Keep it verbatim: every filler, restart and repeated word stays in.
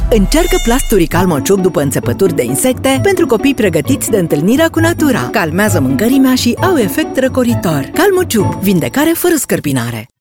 Încearcă plasturii Calmociuc după înțepături de insecte pentru copii pregătiți de întâlnirea cu natura. Calmează mâncărimea și au efect răcoritor. Calmociuc, vindecare fără scărpinare.